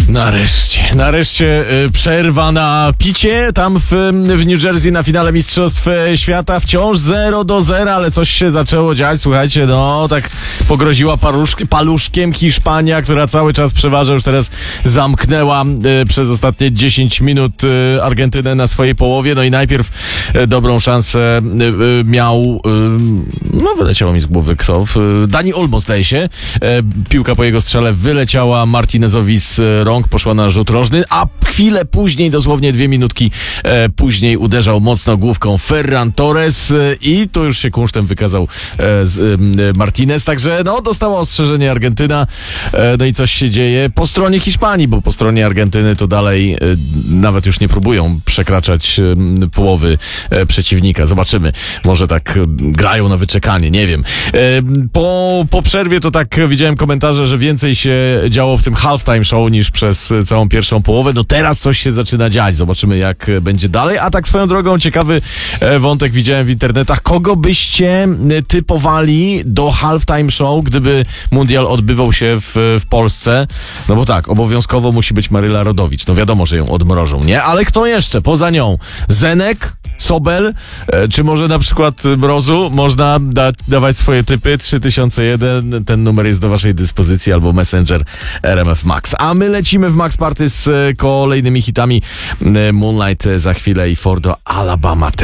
Nareszcie przerwa na picie tam w New Jersey na finale Mistrzostw Świata. Wciąż 0-0, ale coś się zaczęło dziać. Słuchajcie, tak pogroziła paluszkiem Hiszpania, która cały czas przeważa. Już teraz zamknęła przez ostatnie 10 minut Argentynę na swojej połowie. No i najpierw dobrą szansę miał, wyleciało mi z głowy kto, Dani Olmo zdaje się. Piłka po jego strzale wyleciała Martinezowi z rąk, poszła na rzut rożny, a chwilę później, dosłownie 2 minutki później uderzał mocno główką Ferran Torres i tu już się kunsztem wykazał Martinez, także dostała ostrzeżenie Argentyna, no i coś się dzieje po stronie Hiszpanii, bo po stronie Argentyny to dalej nawet już nie próbują przekraczać połowy przeciwnika. Zobaczymy, może tak grają na wyczekanie, nie wiem. Po przerwie to tak widziałem komentarze, że więcej się działo w tym halftime show niż przez całą pierwszą połowę. No teraz coś się zaczyna dziać. Zobaczymy, jak będzie dalej. A tak swoją drogą, ciekawy wątek widziałem w internetach. Kogo byście typowali do halftime show, gdyby mundial odbywał się w Polsce? No bo tak, obowiązkowo musi być Maryla Rodowicz. No wiadomo, że ją odmrożą, nie? Ale kto jeszcze poza nią? Zenek? Sobel? Czy może na przykład Mrozu? Można dawać swoje typy. 3001, ten numer jest do waszej dyspozycji, albo Messenger RMF Max. A my lecimy w Max Party z kolejnymi hitami. Moonlight za chwilę i Fordo Alabama też.